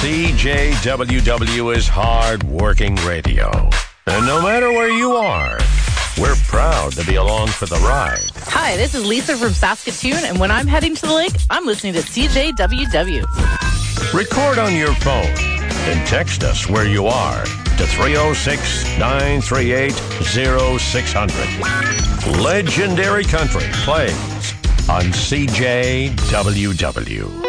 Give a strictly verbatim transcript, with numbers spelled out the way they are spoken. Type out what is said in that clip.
C J W W is hard-working radio. And no matter where you are, we're proud to be along for the ride. Hi, this is Lisa from Saskatoon, and when I'm heading to the lake, I'm listening to C J W W. Record on your phone and text us where you are to three oh six, nine three eight, oh six hundred. Legendary Country plays on C J W W.